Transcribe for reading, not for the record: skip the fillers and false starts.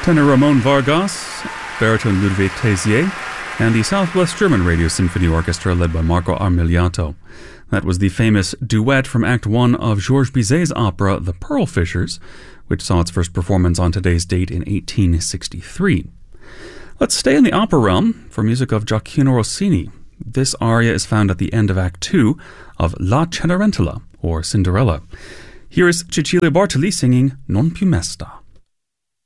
tenor Ramon Vargas, baritone Ludwig Tessier, and the Southwest German Radio Symphony Orchestra led by Marco Armiliato. That was the famous duet from Act 1 of Georges Bizet's opera The Pearl Fishers, which saw its first performance on today's date in 1863. Let's stay in the opera realm for music of Gioacchino Rossini. This aria is found at the end of Act 2 of La Cenerentola, or Cinderella. Here is Cecilia Bartoli singing Non più mesta.